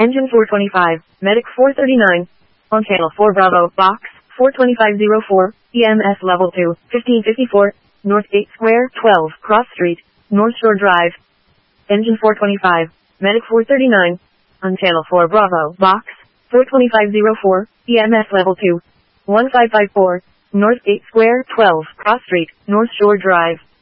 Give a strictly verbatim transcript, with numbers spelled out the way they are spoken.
Engine four twenty-five, Medic four thirty-nine. On channel four Bravo, box, four twenty-five oh four, E M S level two, fifteen fifty-four, North eight Square, twelve, Cross Street, North Shore Drive. Engine four twenty-five, Medic four thirty-nine. On channel four Bravo, box, four twenty-five oh four, E M S level two, one five five four, North eight Square, twelve, Cross Street, North Shore Drive.